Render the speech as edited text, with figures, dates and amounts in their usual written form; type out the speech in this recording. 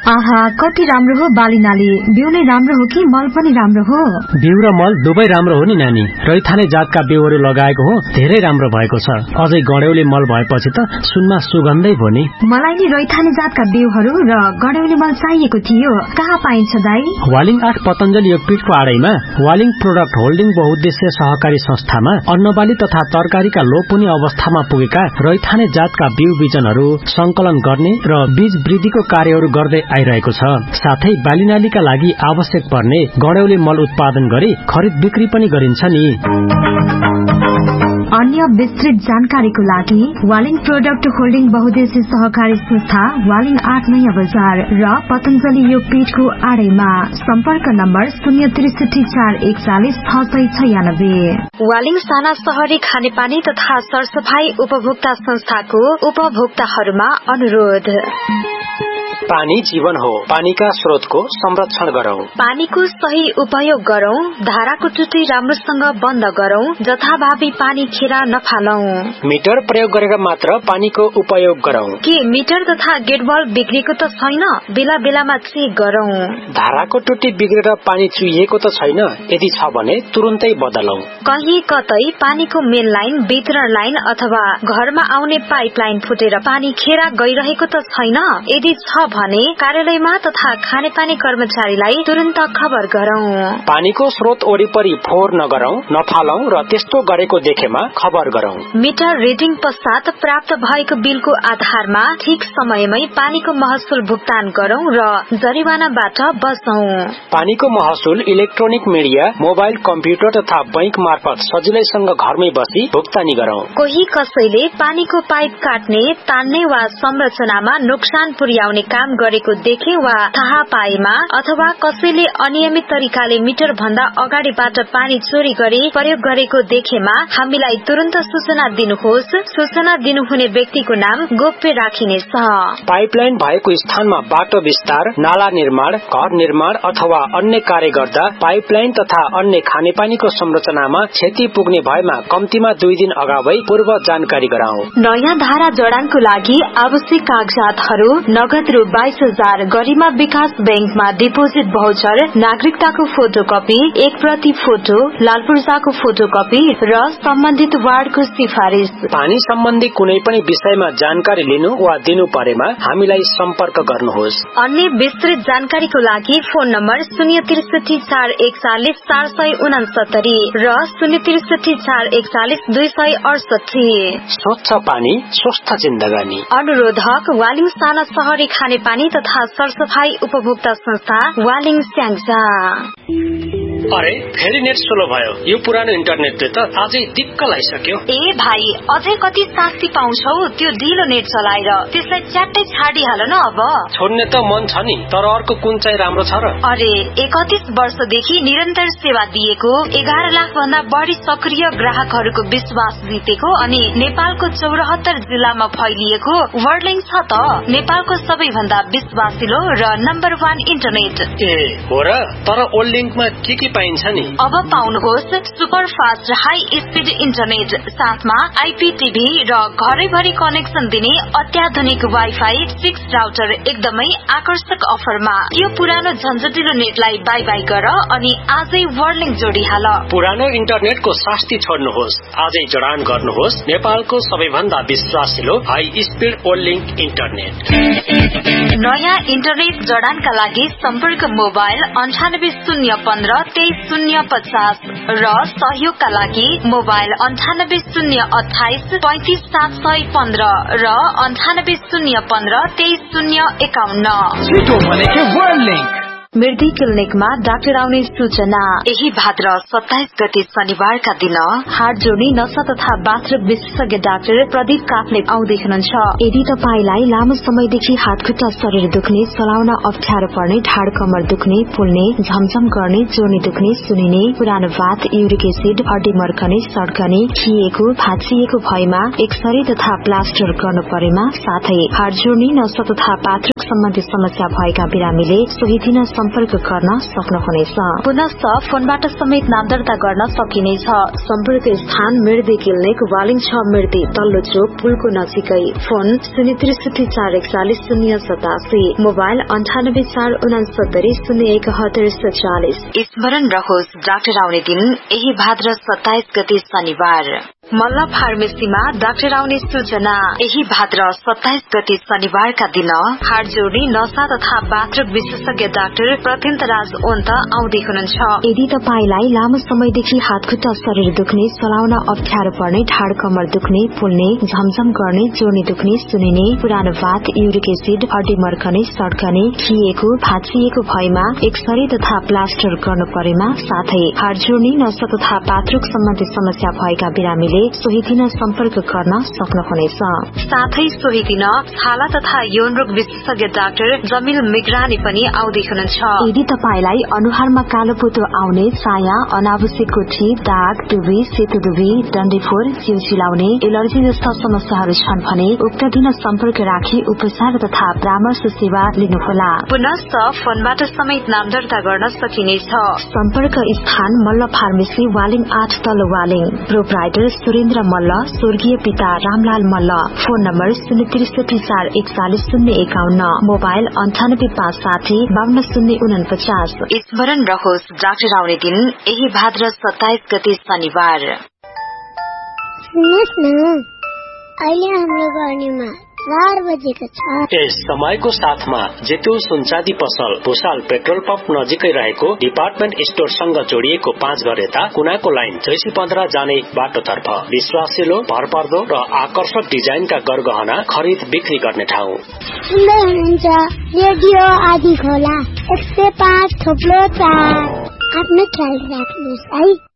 आहा, कति राम्रो हो बालिनाले। बिउ नै राम्रो हो कि मल पनि राम्रो हो? बिउ र मल दुवै राम्रो हो नि नानी। रैथाने जातका बिउहरू लगाएको हो, धेरै राम्रो भएको छ। अझै गड्यौली मल भएपछि त सुनमा सुगन्धै भयो नि। मलाई नि रैथाने जातका बिउहरू र गड्यौली मल चाहिएको थियो। कहाँ पाइन्छ दाइ? वालिङ 8 पतञ्जलि योगपीठको आडैमा वालिङ प्रोडक्ट होल्डिङ बहुद्देश्य सहकारी संस्थामा अन्नबाली तथा तरकारीका लोपहुने अवस्थामा पुगेका रैथाने जातका बिउ बिजनहरू संकलन गर्ने र बीज वृद्धिको कार्यहरू गर्दै आइरहेको छ। साथै बालिनालीका लागि आवश्यक पर्ने गड्यौली मल उत्पादन गरी खरिद बिक्री पनि गरिन्छ नि। अन्य विस्तृत जानकारीको लागि वालिङ प्रोडक्ट होल्डिङ बहुद्देश्य सहकारी संस्था वालिङ 8 नयाँ बजार र पतञ्जलि योगपीठको आडैमा। सम्पर्क नम्बर 063 वालिङ साना शहरी खानेपानी तथा सरसफाई उपभोक्ता संस्थाको उपभोक्ताहरूमा अनुरोध। पानी जीवन हो, पानीका स्रोतको संरक्षण गरौं। पानीको सही उपयोग गरौं, धाराको टुटी राम्रोसँग बन्द गरौं, जथाभावी पानी खेर नफालौं। मिटर प्रयोग गरेर मात्र पानीको उपयोग गरौं। के मिटर तथा गेट बल्ब बिग्रेको त छैन? बेला बेलामा चेक गरौं। धाराको टुटी बिग्रेर पानी चुहिएको त छैन? यदि छ भने तुरुन्तै बदलौं। कहीँ कतै पानीको मेन लाइन, वितरण लाइन अथवा घरमा आउने पाइप लाइन फुटेर पानी खेर गइरहेको त छैन? यदि छ भने कार्यालयमा तथा खानेपानी कर्मचारीलाई तुरन्त खबर गरौं। पानीको स्रोत वरिपरि फोहोर नगरौं, नफालौं र त्यस्तो गरेको देखेमा खबर गरौं। मिटर रिडिङ पश्चात प्राप्त भएको बिलको आधारमा ठीक समयमै पानीको महसुल भुक्तान गरौं र जरिवानाबाट बचौं। पानीको महसुल इलेक्ट्रोनिक मिडिया, मोबाइल, कम्प्युटर तथा बैंक मार्फत सजिलैसँग घरमै बसी भुक्तानी गरौं। कोही कसैले पानीको पाइप काट्ने, तान्ने वा संरचनामा नोक्सान पुर्याउने काम गरेको देखे वा थाहा पाएमा अथवा कसैले अनियमित तरिकाले मिटर भन्दा अगाडिबाट पानी चोरी गरी प्रयोग गरेको देखेमा हामीलाई तुरन्त सूचना दिनुहोस्। सूचना दिनुहुने व्यक्तिको नाम गोप्य राखिनेछ। पाइपलाइन भएको स्थानमा बाटो विस्तार, नाला निर्माण, घर निर्माण अथवा अन्य कार्य गर्दा पाइपलाइन तथा अन्य खानेपानीको संरचनामा क्षति पुग्ने भएमा कम्तीमा 2 दिन अगावै पूर्व जानकारी गराऊ। नयाँ धारा जडानको लागि आवश्यक कागजातहरू नगद रु 22,000, गरिमा विकास बैंकमा डिपोजिट भाउचर, नागरिकताको फोटोकपी, 1 प्रति फोटो, लाल पूर्जाको फोटोकपी र सम्बन्धित वार्डको सिफारिश। पानी सम्बन्धी कुनै पनि विषयमा जानकारी लिनु वा दिनु परेमा हामीलाई सम्पर्क गर्नुहोस्। अन्य विस्तृत जानकारीको लागि फोन नम्बर 063 441 469 र 063 441 268। स्वच्छ पानी स्वस्थ जिन्दगानी। अनुरोधक वालिङ साना शहरी खानेपानी तथा सरसफाई उपभोक्ता संस्था वालिङ स्याङ्जा। अरे फेरि नेट स्लो भयो। यो पुरानो इन्टरनेटले त अझै दिक्क लागिसक्यो। ए भाइ, अझै कति शास्ति पाउँछौ त्यो ढिलो नेट चलाएर? त्यसलाई च्याट्टै छाडिहाल न अब। छोड्ने त मन छ नि, तर अर्को कुन चाहिँ राम्रो छ र? अरे 31 वर्षदेखि निरन्तर सेवा दिएको, 11 लाख भन्दा बढी सक्रिय ग्राहकहरूको विश्वास जितेको अनि नेपालको 74 जिल्लामा फैलिएको वर्ल्डलिङ छ त नेपालको सबैभन्दा विश्वासिलो र नम्बर 1 इन्टरनेट। ए हो र? तर वर्ल्डलिङमा के पाइन्छ नि? अब पाउनुहोस् super fast high speed internet, साथमा आइपीटीभी र घरैभरि कनेक्सन दिने अत्याधुनिक वाइफाई 6 राउटर एकदमै आकर्षक अफरमा। यो पुरानो झन्झटिलो नेटलाई बाई बाई गर अनि आजै वर्ल्डलिङ जोडिहाल। पुरानो इन्टरनेटको शास्ति छोड्नुहोस्, आजै जडान गर्नुहोस् नेपालको सबैभन्दा विश्वासिलो हाई स्पिड वर्ल्डलिङ इन्टरनेट। नयाँ इन्टरनेट जडानका लागि सम्पर्क मोबाइल 98 015 23 050 र सहयोगका लागि मोबाइल 98 028 35 715 र 98 015 23 051। मृदी क्लिनिकमा डाक्टर आउने सूचना। यही भाद्र 27 गते शनिबारका दिन हाड जोड्ने, नसा तथा बाथरुम विशेषज्ञ डाक्टर प्रदीप काफ्ले आउँदै हुनुहुन्छ। यदि तपाईलाई लामो समयदेखि हातखुट्टा शरीर दुख्ने, चलाउन अप्ठ्यारो पर्ने, ढाड कमर दुख्ने, फुल्ने, झमझम गर्ने, जोर्नी दुख्ने, सुनिने, पुरानो बात, युरिक एसिड, हड्डी मर्कने, सड्कने, खिएको, भाँचिएको भएमा एक्सरे तथा प्लास्टर गर्नु परेमा, साथै हाड जोड्ने, नसा तथा बाथरुम सम्बन्धी समस्या भएका बिरामीले सोही दिन सम्पर्क गर्न सक्नुहुनेछ। पुनश्च फोनबाट समेत नाम दर्ता गर्न सकिनेछ। सम्पर्क स्थान मिर्दी क्लिनिक वालिङ 6 मिर्दी तल्लो चोक पुलको नजिकै। Phone 063 mobile 9846907140। स्मरण रहोस्, डाक्टर आउने दिन यही भाद्र 27 गते शनिबार। मल्ल फार्मेसीमा डाक्टर आउने सूचना। यही भाद्र 27 गते शनिबारका दिन हाड जोड्ने, नसा तथा बाथरुम विशेषज्ञ डाक्टर प्रत्यन्तराज ओन्त आउँदै हुनुहुन्छ। यदि तपाईलाई लामो समयदेखि हातखुट्टा शरीर दुख्ने, चलाउन अप्ठ्यारो पर्ने, ढाड कमर दुख्ने, फुल्ने, झमझम गर्ने, जोर्नी दुख्ने, सुनिने, पुरानो वात, युरिक एसिड, हड्डी मर्कने, सड्कने, खिएको, भाँचिएको भएमा एक्सरे तथा प्लास्टर गर्नु परेमा, साथै हाड जोड्ने, नसा तथा बाथरुम सम्बन्धी समस्या भएका बिरामीले सोही दिन सम्पर्क गर्न सक्नुहुनेछ। साथै सोही दिन छाला तथा यौन रोग विशेषज्ञ डाक्टर जमिल मिग्रानी पनि आउँदै हुनुहुन्छ। यदि तपाईलाई अनुहारमा कालोपोतो आउने, चाया, अनावश्यक कोठी, दाग, दुबी, सेतो दुबी, डन्डीफोर, जिउ चिलाउने, एलर्जी जस्ता समस्याहरू छन् भने उक्त दिन सम्पर्क राखी उपचार तथा परामर्श सेवा लिनुहोला। पुनश्च फोनबाट समेत नाम दर्ता गर्न सकिनेछ। सम्पर्क स्थान मल्ल फार्मेसी वालिङ 8 तल्लो वालिङ। प्रोप्राइटर सुरेन्द्र मल्ल, स्वर्गीय पिता Ramlal Malla. Phone number 063414051। Mobile 9856052049। स्मरण रहोस्, डाक्टर आउने दिन यही भाद्र 27 गते शनिबार। सुन्नुहोस् न, अहिले हाम्रो गर्नेमा 4 बजेको छ। यस समयको साथमा जेतु सुनचाँदी पसल भुसाल पेट्रोल पम्प नजिकै रहेको डिपार्टमेन्ट स्टोरसँग जोडिएको 5 घर यता कुनाको लाइन 615 जाने बाटोतर्फ विश्वासिलो, भरपर्दो र आकर्षक डिजाइनका गरगहना खरिद बिक्री गर्ने ठाउँ। सुन्दै हुनुहुन्छ रेडियो आदि खोला 105.4। आफ्नो ख्याल राख्नुहोस् है।